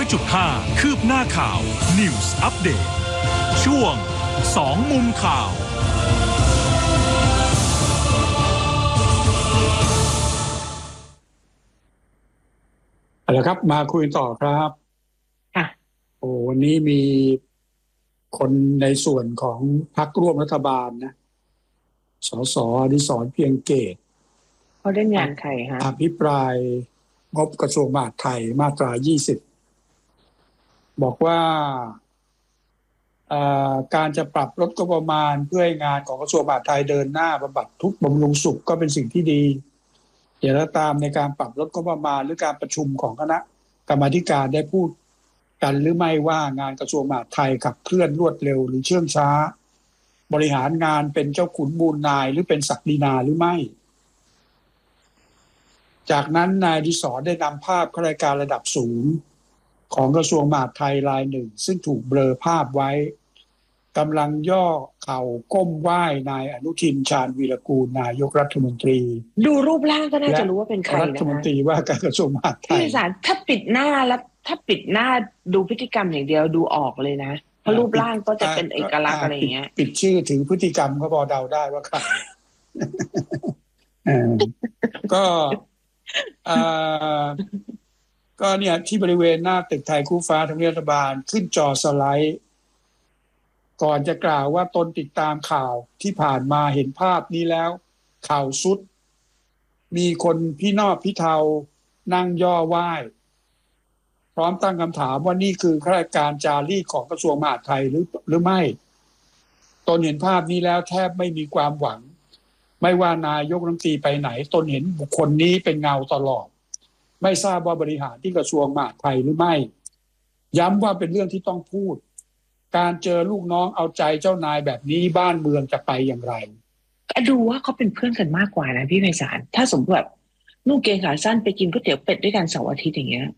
100.5 คืบหน้าข่าว News Update ช่วง2มุมข่าวเอาละครับมาคุยต่อครับค่ะวันนี้มีคนในส่วนของพรรคร่วมรัฐบาลนะสสอดิศรเพียงเกตเขาเล่นงานใครคะอภิปรายงบกระทรวงมหาดไทยมาตรา20บอกว่าการจะปรับลดงบประมาณเพื่อให้งานของกระทรวงมหาดไทยเดินหน้าบำบัดทุกข์บำรุงสุขก็เป็นสิ่งที่ดีอย่างไรก็ตามในการปรับลดงบประมาณหรือการประชุมของคณะกรรมาธิการได้พูดกันหรือไม่ว่างานกระทรวงมหาดไทยขับเคลื่อนรวดเร็วหรือเชื่องช้าบริหารงานเป็นเจ้าขุนมูลนายหรือเป็นศักดินาหรือไม่จากนั้นนายอดิศรได้นำภาพข้าราชการระดับสูงของกระทรวงมหาดไทยรายหนึ่งซึ่งถูกเบลอภาพไว้กำลังย่อเข่าก้มไหว้นายอนุทินชาญวีรกูลนายกรัฐมนตรีดูรูปร่างก็น่าจะรู้ว่าเป็นใครนะคะรัฐมนตรีว่าการกระทรวงมหาดไทยพี่สารถ้าปิดหน้าแล้วถ้าปิดหน้าดูพฤติกรรมอย่างเดียวดูออกเลยนะเพราะรูปร่างก็จะเป็นเอกลักษณ์อะไรอย่างเงี้ยปิดชื่อถึงพฤติกรรมก็พอเดาได้ว่าใครก็ก็เนี่ยที่บริเวณหน้าตึกไทยคู่ฟ้าทำเนียบรัฐบาลขึ้นจอสไลด์ก่อนจะกล่าวว่าตนติดตามข่าวที่ผ่านมาเห็นภาพนี้แล้วข่าวสุดมีคนพี่นอบพี่เทานั่งย่อไหว้พร้อมตั้งคำถามว่านี่คือข้าราชการจารีตของกระทรวงมหาดไทยหรือไม่ตนเห็นภาพนี้แล้วแทบไม่มีความหวังไม่ว่านายกรัฐมนตรีไปไหนตนเห็นบุคคลนี้เป็นเงาตลอดไม่ทราบว่าบริหารที่กระทรวงมหาดไทยหรือไม่ย้ำว่าเป็นเรื่องที่ต้องพูดการเจอลูกน้องเอาใจเจ้านายแบบนี้บ้านเมืองจะไปอย่างไรดูว่าเขาเป็นเพื่อนกันมากกว่านะพี่ไพศาลถ้าสมมติแบบนุ่งเกงขาสั้นไปกินก๋วยเตี๋ยวเป็ดด้วยกันเสาร์อาทิตย์อย่างเงี้ย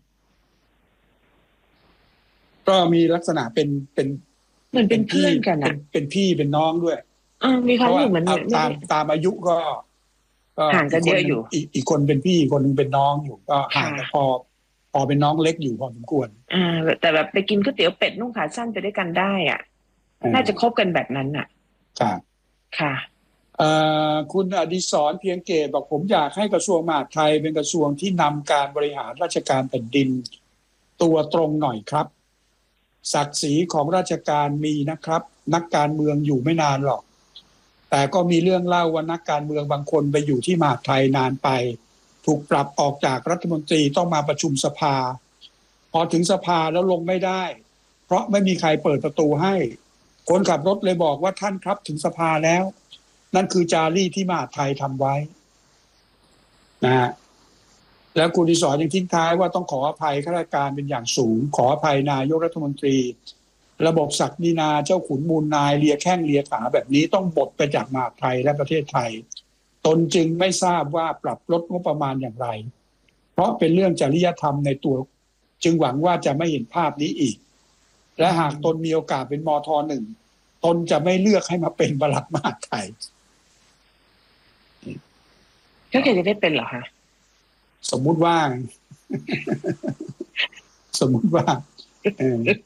ก็มีลักษณะเป็นเหมือนเป็นเพื่อนกันนะเป็นพี่เป็นน้องด้วยมีความรู้สึกเหมือนตามอายุก็ห่างกันเยอะอยู่อีกคนเป็นพี่อีกคนนึงเป็นน้องอยู่ก็ห่างกันพอเป็นน้องเล็กอยู่พอสมควรแต่แบบไปกินก๋วยเตี๋ยวเป็ดนุ่งขาสั้นไปด้วยกันได้อ่ะน่าจะคบกันแบบนั้นอ่ะครับค่ะคุณอดิศรเพียงเกตบอกผมอยากให้กระทรวงมหาดไทยเป็นกระทรวงที่นำการบริหารราชการแผ่นดินตัวตรงหน่อยครับศักดิ์ศรีของราชการมีนะครับนักการเมืองอยู่ไม่นานหรอกแต่ก็มีเรื่องเล่าว่านักการเมืองบางคนไปอยู่ที่มหาดไทยนานไปถูกปรับออกจากรัฐมนตรีต้องมาประชุมสภาพอถึงสภาแล้วลงไม่ได้เพราะไม่มีใครเปิดประตูให้คนขับรถเลยบอกว่าท่านครับถึงสภาแล้วนั่นคือจารีตที่มหาดไทยทำไว้นะฮะแล้วคุณอดิศรยังทิ้งท้ายว่าต้องขออภัยข้าราชการเป็นอย่างสูงขออภัยนายกรัฐมนตรีระบบศักดินาเจ้าขุนมูลนายเลียแข้งเลียขาแบบนี้ต้องบดไปจากมหาดไทยและประเทศไทยตนจึงไม่ทราบว่าปรับลดงบประมาณอย่างไรเพราะเป็นเรื่องจริยธรรมในตัวจึงหวังว่าจะไม่เห็นภาพนี้อีกและหากตนมีโอกาสเป็นมท.1ตนจะไม่เลือกให้มาเป็นปลัดมหาดไทยก็จะได้เป็นเหรอคะสมมุติว่า